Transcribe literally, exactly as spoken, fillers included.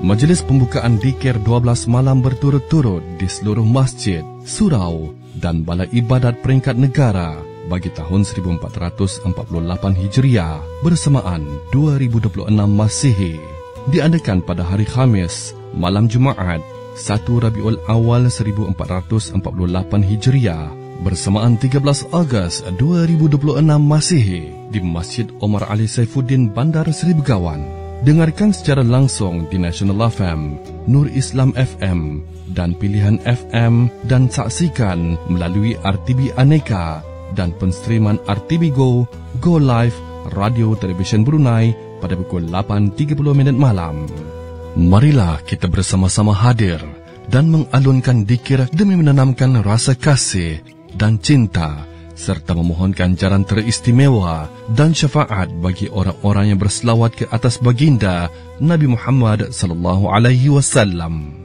Majlis pembukaan dikir dua belas malam berturut-turut di seluruh masjid, surau dan balai ibadat peringkat negara bagi tahun seribu empat ratus empat puluh lapan Hijriah bersamaan dua ribu dua puluh enam Masihi diadakan pada hari Khamis, malam Jumaat, satu Rabiul Awal seribu empat ratus empat puluh lapan Hijriah bersamaan tiga belas Ogos dua ribu dua puluh enam Masihi di Masjid Omar Ali Saifuddin, Bandar Seri Begawan. Dengarkan secara langsung di National F M, Nur Islam F M dan Pilihan F M dan saksikan melalui R T B Aneka dan penstreaman R T B Go, Go Live, Radio Television Brunei pada pukul lapan tiga puluh minit malam. Marilah kita bersama-sama hadir dan mengalunkan dikir demi menanamkan rasa kasih dan cinta serta memohonkan jaran teristimewa dan syafaat bagi orang-orang yang berselawat ke atas baginda Nabi Muhammad sallallahu alaihi wasallam.